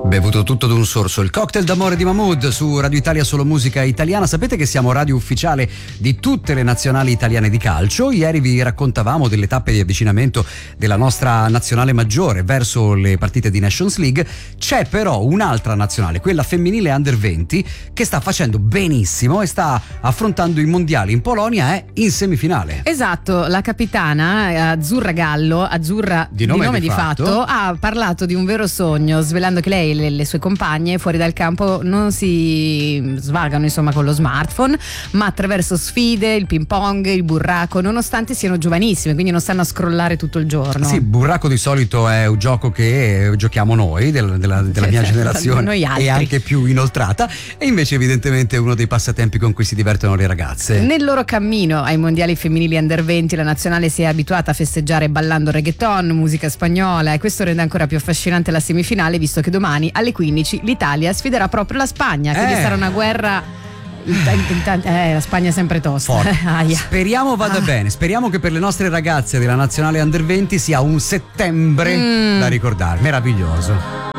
Bevuto tutto d'un sorso, il cocktail d'amore di Mahmood su Radio Italia, solo musica italiana. Sapete che siamo radio ufficiale di tutte le nazionali italiane di calcio. Ieri vi raccontavamo delle tappe di avvicinamento della nostra nazionale maggiore verso le partite di Nations League. C'è però un'altra nazionale, quella femminile Under 20, che sta facendo benissimo e sta affrontando i mondiali in Polonia, è in semifinale. Esatto, la capitana Azzurra Gallo, Azzurra di nome di fatto, ha parlato di un vero sogno, svelando che lei e le sue compagne fuori dal campo non si svagano insomma con lo smartphone, ma attraverso sfide, il ping pong, il burraco, nonostante siano giovanissime, quindi non stanno a scrollare tutto il giorno. Sì, burraco di solito è un gioco che giochiamo noi della mia generazione noi e anche più inoltrata, e invece evidentemente è uno dei passatempi con cui si divertono le ragazze. Nel loro cammino ai mondiali femminili Under 20 la nazionale si è abituata a festeggiare ballando reggaeton, musica spagnola, e questo rende ancora più affascinante la semifinale, visto che domani alle 15 l'Italia sfiderà proprio la Spagna, quindi sarà una guerra. La Spagna è sempre tosta. Speriamo vada bene, speriamo che per le nostre ragazze della nazionale Under 20 sia un settembre da ricordare, meraviglioso.